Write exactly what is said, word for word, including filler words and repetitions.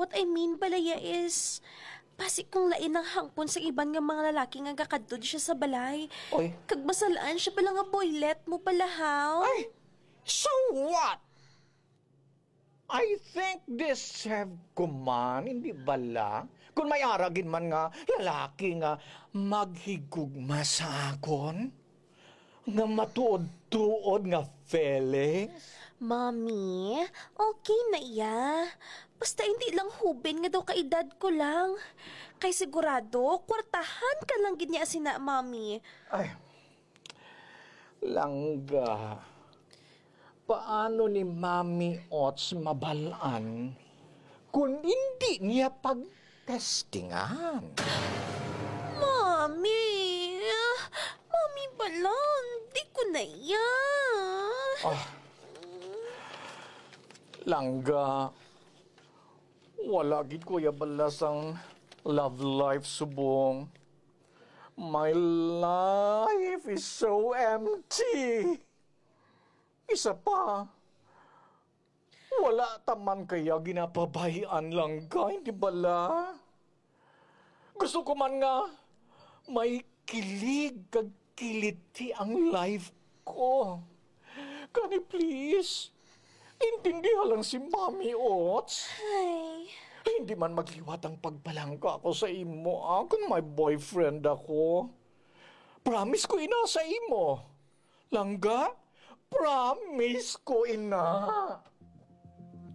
what I mean balaya is, pasik kung lain ang hangpon sa iban nga mga lalaki nga gakadtod siya sa balay. Oy. Kag masalaan siya pala nga boylet mo pala, haw? Ay, so what? I think this have kuman, hindi bala? Kung may aragin man nga, lalaki nga maghigugma sa akon, nga matuod-tuod nga feelings. Mami, okay na iya. Basta hindi lang hubin nga daw kaedad ko lang. Kay sigurado, kwartahan ka lang gid niya sina, Mami. Ay, langga. Paano ni Mami Ots mabalaan kung hindi niya pag-testingan? Mami! Mami ba lang? Di ko na iya. Ah, langga. Wala gid ko yabalas ang love life subong. My life is so empty. Isa pa, wala taman kaya ginapabayaan lang ka, hindi bala? Gusto ko man nga, may kilig kag kiliti ang life ko. Kani please, intindihan lang si Mami Ots. Ay, Hindi man magliwat ang pagbalangka ako sa imo, ah, kung may boyfriend ako. Promise ko ina sa imo. Langga? Promise ko, ina.